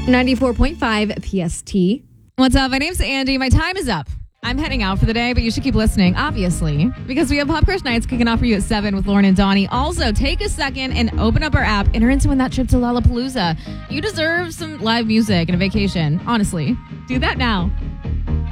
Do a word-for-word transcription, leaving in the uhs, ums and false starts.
ninety-four point five P S T. What's up? My name's Andy. My time is up. I'm heading out for the day, but you should keep listening, obviously, because we have Pop Crush Nights kicking off for you at seven with Lauren and Donnie. Also, take a second and open up our app. Enter into win that trip to Lollapalooza. You deserve some live music and a vacation. Honestly, do that now.